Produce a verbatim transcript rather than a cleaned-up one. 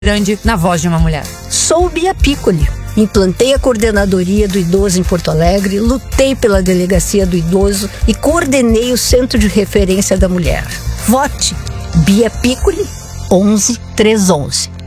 grande na voz de uma mulher. Sou Bia Piccoli. Implantei a coordenadoria do idoso em Porto Alegre, lutei pela delegacia do idoso e coordenei o Centro de Referência da Mulher. Vote Bia Piccoli onze três onze.